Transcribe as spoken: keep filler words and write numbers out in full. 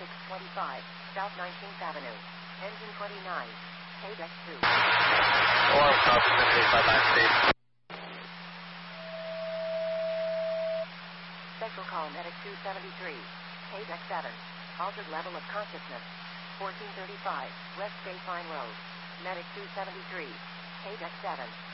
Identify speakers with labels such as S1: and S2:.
S1: six twenty-five, South nineteenth Avenue. Engine twenty-nine, K D E X two.
S2: Alarm copy, eight five nine, Steve.
S1: Special call Medic two seventy-three, K D E X seven. Altered level of consciousness. fourteen thirty-five, West Baseline Road. Medic two seventy-three, K D E X seven.